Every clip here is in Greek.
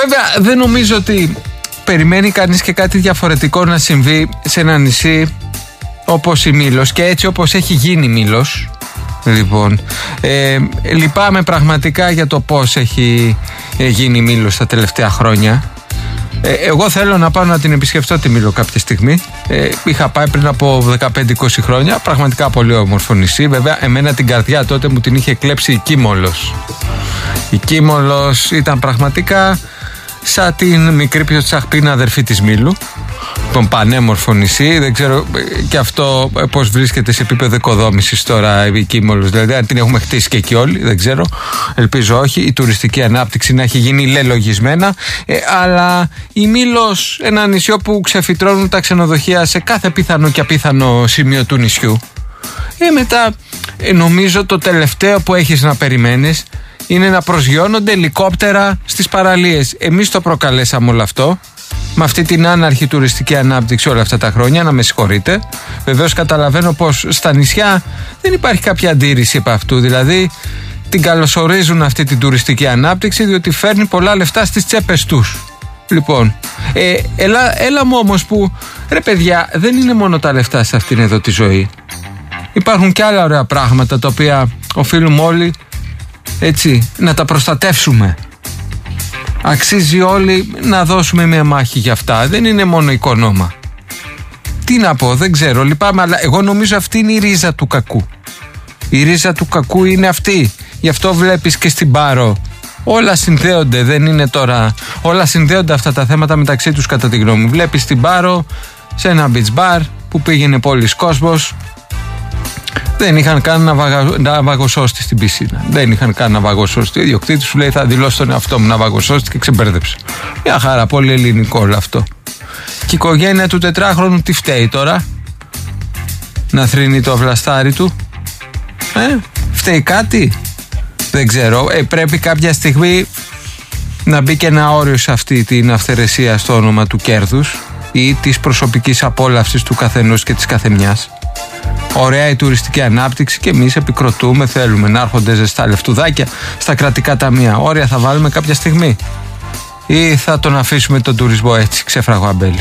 Βέβαια δεν νομίζω ότι περιμένει κανείς και κάτι διαφορετικό να συμβεί σε ένα νησί όπως η Μήλος και έτσι όπως έχει γίνει η Μήλος. Λοιπόν, λυπάμαι πραγματικά για το πώς έχει γίνει η Μήλος τα τελευταία χρόνια. Εγώ θέλω να πάω να την επισκεφτώ τη Μήλο κάποια στιγμή. Είχα πάει πριν από 15-20 χρόνια. Πραγματικά πολύ όμορφο νησί. Βέβαια, εμένα την καρδιά τότε μου την είχε κλέψει η Κίμολος. Η Κίμολος ήταν πραγματικά σαν την μικρή Πιοτσαχπίνα αδερφή της Μήλου. Τον πανέμορφο νησί. Δεν ξέρω και αυτό πώς βρίσκεται σε επίπεδο οικοδόμησης τώρα η Κίμολος. Δηλαδή, αν την έχουμε χτίσει και εκεί όλοι, δεν ξέρω. Ελπίζω όχι. Η τουριστική ανάπτυξη να έχει γίνει λελογισμένα. Αλλά η Μήλος, ένα νησί όπου ξεφυτρώνουν τα ξενοδοχεία σε κάθε πιθανό και απίθανο σημείο του νησιού. Μετά, νομίζω το τελευταίο που έχεις να περιμένεις είναι να προσγειώνονται ελικόπτερα στις παραλίες. Εμείς το προκαλέσαμε όλο αυτό. Με αυτή την άναρχη τουριστική ανάπτυξη όλα αυτά τα χρόνια, να με συγχωρείτε. Βεβαίως καταλαβαίνω πως στα νησιά δεν υπάρχει κάποια αντίρρηση από αυτού. Δηλαδή την καλωσορίζουν αυτή την τουριστική ανάπτυξη διότι φέρνει πολλά λεφτά στις τσέπες τους. Λοιπόν, έλα μου όμως που ρε παιδιά δεν είναι μόνο τα λεφτά σε αυτήν εδώ τη ζωή. Υπάρχουν και άλλα ωραία πράγματα τα οποία οφείλουμε όλοι έτσι να τα προστατεύσουμε. Αξίζει όλοι να δώσουμε μια μάχη για αυτά. Δεν είναι μόνο οικονόμα. Τι να πω, δεν ξέρω, λυπάμαι, αλλά εγώ νομίζω αυτή είναι η ρίζα του κακού. Η ρίζα του κακού είναι αυτή. Γι' αυτό βλέπεις και στην Πάρο. Όλα συνδέονται, δεν είναι τώρα. Όλα συνδέονται αυτά τα θέματα μεταξύ τους κατά τη γνώμη μου. Βλέπεις στην Πάρο, σε ένα beach bar που πήγαινε πολλής κόσμος. Δεν είχαν καν να βαγοσώστη στην πισίνα. Δεν είχαν καν να βαγοσώστη. Ο ιδιοκτήτης σου λέει θα δηλώσει τον εαυτό μου να βαγοσώστη και ξεμπέρδεψε. Μια χαρά, πολύ ελληνικό όλο αυτό. Και η οικογένεια του 4χρονου τι φταίει τώρα? Να θρύνει το βλαστάρι του? Φταίει κάτι? Δεν ξέρω. Πρέπει κάποια στιγμή να μπει και ένα όριο σε αυτή την αυθαιρεσία στο όνομα του κέρδους ή της προσωπικής απόλαυσης του καθενός και της καθεμιάς. Ωραία η τουριστική ανάπτυξη και εμείς επικροτούμε, θέλουμε να έρχονται ζεστά λεφτουδάκια στα κρατικά ταμεία. Όρια θα βάλουμε κάποια στιγμή ή θα τον αφήσουμε τον τουρισμό έτσι ξέφραγο αμπέλι?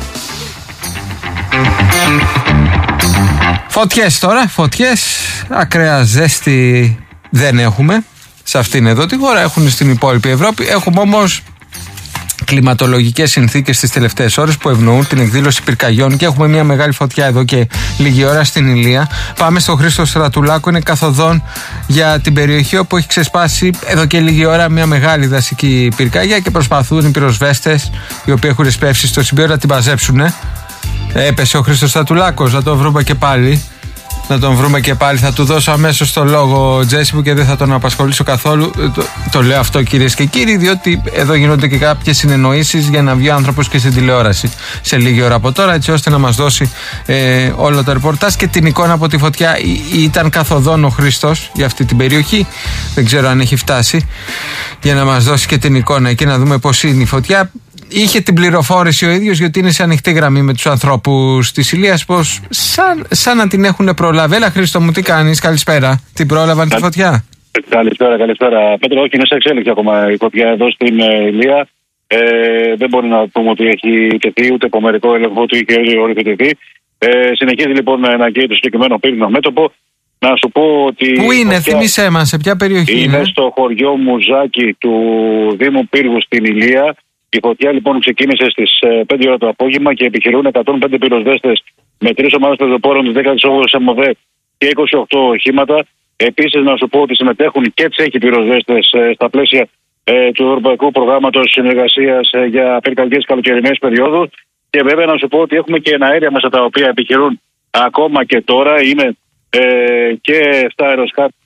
Φωτιές τώρα, φωτιές. Ακραία ζέστη δεν έχουμε σε αυτήν εδώ τη χώρα, έχουν στην υπόλοιπη Ευρώπη. Έχουμε όμως κλιματολογικές συνθήκες τις τελευταίες ώρες που ευνοούν την εκδήλωση πυρκαγιών και έχουμε μια μεγάλη φωτιά εδώ και λίγη ώρα στην Ηλία. Πάμε στο Χρήστο Στρατουλάκο, είναι καθοδόν για την περιοχή όπου έχει ξεσπάσει εδώ και λίγη ώρα μια μεγάλη δασική πυρκαγιά και προσπαθούν οι πυροσβέστες οι οποίοι έχουν σπεύσει στο σημείο να την μαζέψουν. Έπεσε ο Χρήστος Στρατουλάκος, να τον βρούμε και πάλι. Θα του δώσω αμέσως το λόγο, Τζέσι μου, και δεν θα τον απασχολήσω καθόλου. Το λέω αυτό, κυρίες και κύριοι, διότι εδώ γίνονται και κάποιες συνεννοήσεις για να βγει ο άνθρωπος και στην τηλεόραση σε λίγη ώρα από τώρα, έτσι ώστε να μας δώσει όλο το ρεπορτάζ και την εικόνα από τη φωτιά. Ήταν καθοδόν ο Χρήστος για αυτή την περιοχή. Δεν ξέρω αν έχει φτάσει για να μας δώσει και την εικόνα εκεί, να δούμε πώς είναι η φωτιά. Είχε την πληροφόρηση ο ίδιος, γιατί είναι σε ανοιχτή γραμμή με τους ανθρώπους της Ηλίας, πως σαν να την έχουν προλάβει. Έλα Χρήστο μου, τι κάνεις? Καλησπέρα. Την πρόλαβαν τη φωτιά? Καλησπέρα. Πέτρο, όχι, είναι σε εξέλιξη ακόμα η φωτιά εδώ στην Ηλία. Δεν μπορεί να πούμε ότι έχει τεθεί ούτε από μερικό έλεγχο του είχε οριοθετηθεί. Συνεχίζει λοιπόν να καίει το συγκεκριμένο πύρινο μέτωπο. Να σου πω ότι. Πού είναι, θύμισέ μας, σε ποια περιοχή είναι? Είναι στο χωριό Μουζάκι του Δήμου Πύργου στην Ηλία. Η φωτιά λοιπόν ξεκίνησε στις 5 ώρα το απόγευμα και επιχειρούν 105 πυροσβέστες με 3 ομάδες πεζοπόρων της 18ης ΕΜΟΔΕ και 28 οχήματα. Επίσης να σου πω ότι συμμετέχουν και τσέχοι πυροσβέστες στα πλαίσια του Ευρωπαϊκού Προγράμματος Συνεργασίας για πυρκαγιές καλοκαιρινές περιόδου. Και βέβαια να σου πω ότι έχουμε και εναέρια μέσα τα οποία επιχειρούν ακόμα και τώρα. Είναι και 7 αεροσκάφη.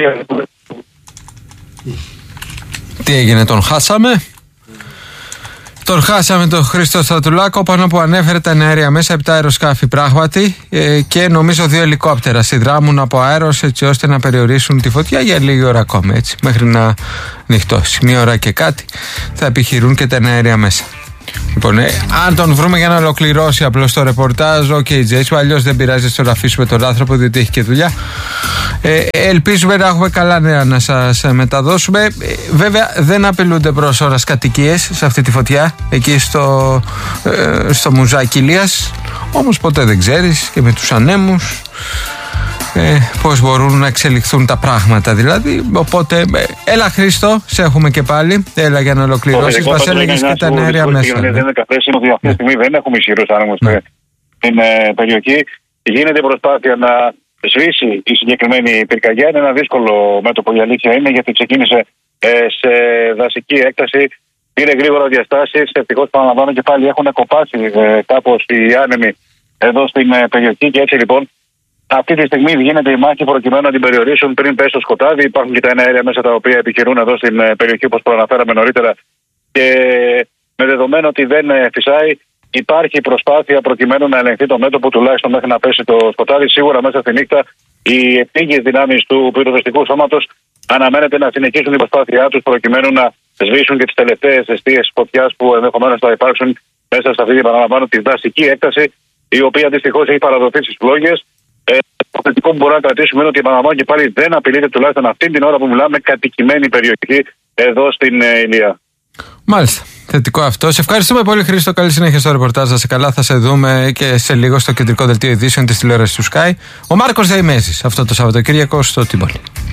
Τι έγινε, τον χάσαμε? Τον χάσαμε τον Χρήστο Στρατουλάκο, πάνω που ανέφερε τα αέρια μέσα, 7 αεροσκάφη πράγματι και νομίζω 2 ελικόπτερα συνδράμουν από αέρος έτσι ώστε να περιορίσουν τη φωτιά για λίγη ώρα ακόμα, έτσι, μέχρι να νυχτώσει. Μία ώρα και κάτι θα επιχειρούν και τα αέρια μέσα. Λοιπόν, αν τον βρούμε για να ολοκληρώσει απλώς το ρεπορτάζ, Τζέισου, αλλιώς δεν πειράζει, τον αφήσουμε τον άνθρωπο, διότι έχει και δουλειά. Ελπίζουμε να έχουμε καλά νέα να σας μεταδώσουμε. Βέβαια, δεν απειλούνται προς ώρας κατοικίες σε αυτή τη φωτιά, εκεί στο Μουζάκι Ηλίας. Όμως ποτέ δεν ξέρεις, και με τους ανέμους πώς μπορούν να εξελιχθούν τα πράγματα δηλαδή. Οπότε, έλα Χρήστο, σε έχουμε και πάλι. Έλα για να ολοκληρώσεις. Μας έλεγες και τα αέρια μέσα. Δεν είναι καθέσιμο ότι αυτή τη στιγμή δεν έχουμε ισχυρούς άνεμους στην περιοχή. Γίνεται προσπάθεια να σβήσει η συγκεκριμένη πυρκαγιά. Είναι ένα δύσκολο μέτωπο, η αλήθεια είναι, γιατί ξεκίνησε σε δασική έκταση. Πήρε γρήγορα διαστάσεις. Ευτυχώς, παραλαμβάνω και πάλι, έχουν κοπάσει κάπως οι άνεμοι εδώ στην περιοχή. Και έτσι λοιπόν, αυτή τη στιγμή γίνεται η μάχη προκειμένου να την περιορίσουν πριν πέσει το σκοτάδι. Υπάρχουν και τα αέρια μέσα τα οποία επιχειρούν εδώ στην περιοχή, όπως προαναφέραμε νωρίτερα. Και με δεδομένο ότι δεν φυσάει, υπάρχει προσπάθεια προκειμένου να ελεγχθεί το μέτωπο, τουλάχιστον μέχρι να πέσει το σκοτάδι. Σίγουρα μέσα στη νύχτα οι επίγειες δυνάμεις του πυροσβεστικού σώματος αναμένεται να συνεχίσουν την προσπάθειά τους προκειμένου να σβήσουν και τις τελευταίες αιστείες φωτιάς που ενδεχομένως θα υπάρξουν μέσα σε αυτή την, παραλαμβάνω, τη δασική έκταση, η οποία δυστυχώς έχει παραδοθεί στις φλόγες. Το θετικό που μπορούμε να κρατήσουμε είναι ότι, επαναλαμβάνω και πάλι, δεν απειλείται, τουλάχιστον αυτή την ώρα που μιλάμε, κατοικημένη περιοχή εδώ στην Ηλία. Μάλιστα. Θετικό αυτό. Σε ευχαριστούμε πολύ, Χρήστο. Καλή συνέχεια στο ρεπορτάζ. Να σε καλά. Θα σε δούμε και σε λίγο στο κεντρικό δελτίο ειδήσεων της τηλεόρασης του Sky. Ο Μάρκος Δεϊμέζης αυτό το Σαββατοκύριακο στο Τιμπολί.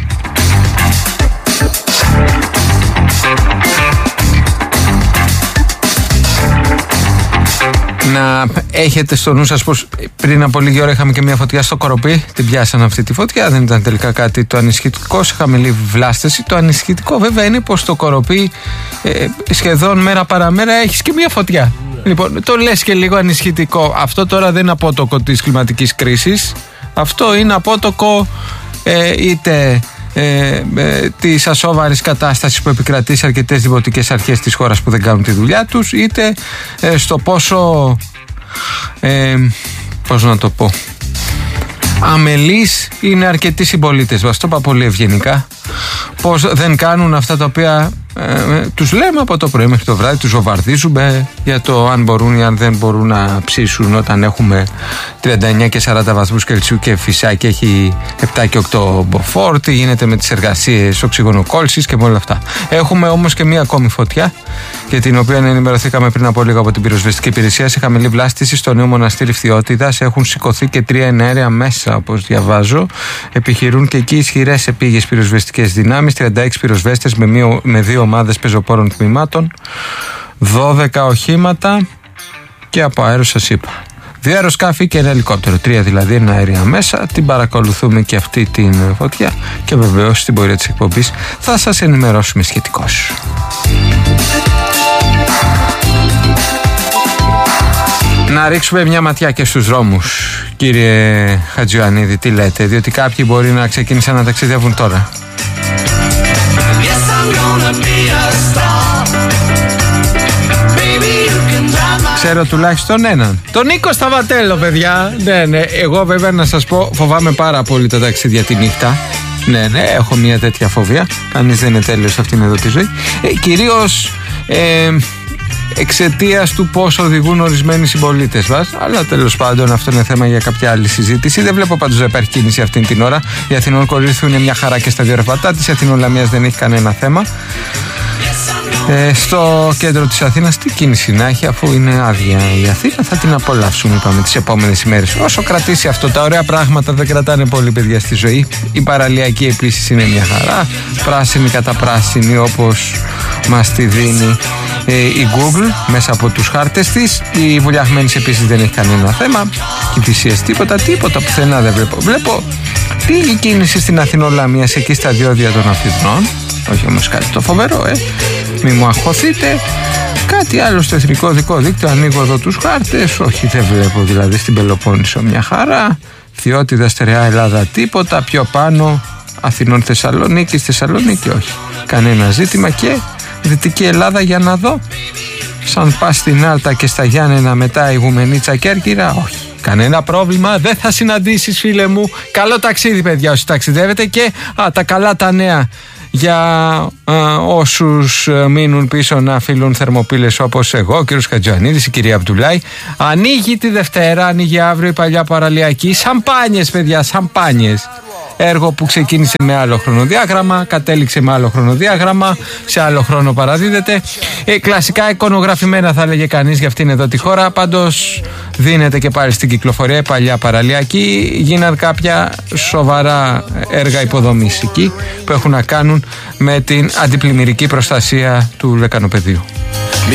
Να έχετε στο νου σας πως πριν από λίγη ώρα είχαμε και μια φωτιά στο Κοροπή. Την πιάσαν αυτή τη φωτιά, δεν ήταν τελικά κάτι το ανησυχητικό, σε χαμηλή βλάστηση. Το ανησυχητικό βέβαια είναι πως στο Κοροπή σχεδόν μέρα παραμέρα έχεις και μια φωτιά. Λοιπόν, το λες και λίγο ανησυχητικό. Αυτό τώρα δεν είναι απότοκο της κλιματικής κρίσης. Αυτό είναι απότοκο είτε της ασόβαρης κατάστασης που επικρατεί σε αρκετές δημοτικές αρχές της χώρας που δεν κάνουν τη δουλειά τους, είτε στο πόσο πώς να το πω, αμελείς είναι αρκετοί συμπολίτες μας. Το είπα πολύ ευγενικά. Πως δεν κάνουν αυτά τα οποία τους λέμε από το πρωί μέχρι το βράδυ, τους βομβαρδίζουμε για το αν μπορούν ή αν δεν μπορούν να ψήσουν όταν έχουμε 39 και 40 βαθμούς Κελσίου και φυσάει και έχει 7 και 8 μποφόρ. Τι γίνεται με τις εργασίες οξυγονοκόλσης και με όλα αυτά. Έχουμε όμως και μία ακόμη φωτιά, για την οποία ενημερωθήκαμε πριν από λίγο από την πυροσβεστική υπηρεσία. Σε χαμηλή βλάστηση στο νέο μοναστήρι Φθιώτιδας έχουν σηκωθεί και 3 εναέρια μέσα, όπως διαβάζω. Επιχειρούν και εκεί ισχυρές επίγειες πυροσβεστικές δυνάμεις, 36 πυροσβέστες με 2 ομάδες πεζοπόρων τμήματων, 12 οχήματα και από αέρο σας είπα 2 αεροσκάφη και ένα ελικόπτερο, 3 δηλαδή εναέρια μέσα. Την παρακολουθούμε και αυτή την φωτιά και βεβαίως στην πορεία της εκπομπής θα σας ενημερώσουμε σχετικώς. Να ρίξουμε μια ματιά και στους δρόμους, κύριε Χατζιωαννίδη, τι λέτε, διότι κάποιοι μπορεί να ξεκίνησαν να ταξιδεύουν τώρα. Ξέρω τουλάχιστον έναν. Τον Νίκο Σταβατέλο, παιδιά. Ναι, εγώ βέβαια να σας πω, φοβάμαι πάρα πολύ τα ταξίδια τη νύχτα. Ναι, έχω μια τέτοια φοβία. Κανείς δεν είναι τέλειος σε αυτήν εδώ τη ζωή. Κυρίως εξαιτίας του πώς οδηγούν ορισμένοι συμπολίτες μας. Αλλά τέλος πάντων αυτό είναι θέμα για κάποια άλλη συζήτηση. Δεν βλέπω πάντως να υπάρχει κίνηση αυτήν την ώρα. Η Αθηνών Κορίνθου είναι μια χαρά και στα δύο ρευματά της. Η Αθηνών Λαμίας δεν έχει κανένα θέμα. Στο κέντρο της Αθήνας τι κίνηση να έχει, αφού είναι άδεια η Αθήνα, θα την απολαύσουμε, είπαμε, τις επόμενες ημέρες. Όσο κρατήσει αυτό, τα ωραία πράγματα δεν κρατάνε πολύ, παιδιά, στη ζωή. Η παραλιακή επίσης είναι μια χαρά, πράσινη κατά πράσινη, όπως μας τη δίνει η Google μέσα από τους χάρτες της. Η Βουλιαγμένης επίσης δεν έχει κανένα θέμα. Και η Φυσίας τίποτα πουθενά δεν βλέπω. Βλέπω λίγη κίνηση στην Αθηνών Λαμίας, εκεί στα διόδια των Αθηνών. Όχι όμως κάτι το φοβερό, μη μου αγχωθείτε. Κάτι άλλο στο εθνικό δικό δίκτυο, ανοίγω εδώ τους χάρτες. Όχι, δεν βλέπω δηλαδή στην Πελοπόννησο μια χαρά. Φθιώτιδα, Στερεά Ελλάδα τίποτα. Πιο πάνω Αθηνών Θεσσαλονίκη, όχι. Κανένα ζήτημα. Και Δυτική Ελλάδα για να δω. Σαν πας στην Άλτα και στα Γιάννενα μετά Ηγουμενίτσα Κέρκυρα, όχι. Κανένα πρόβλημα, δεν θα συναντήσεις, φίλε μου. Καλό ταξίδι, παιδιά, όσοι ταξιδεύετε. Και τα καλά τα νέα για όσους μείνουν πίσω να φύλουν θερμοπύλες όπως εγώ, ο κύριος Χατζιωαννίδης, η κυρία Αμπτουλάη. Ανοίγει τη Δευτέρα, ανοίγει αύριο η παλιά παραλιακή. Σαμπάνιες, παιδιά, σαμπάνιες. Έργο που ξεκίνησε με άλλο χρονοδιάγραμμα, κατέληξε με άλλο χρονοδιάγραμμα, σε άλλο χρόνο παραδίδεται. Κλασικά εικονογραφημένα θα έλεγε κανείς για αυτήν εδώ τη χώρα. Πάντως δίνεται και πάλι στην κυκλοφορία η παλιά παραλιακή. Γίναν κάποια σοβαρά έργα υποδομής εκεί που έχουν να κάνουν με την αντιπλημμυρική προστασία του λεκανοπεδίου.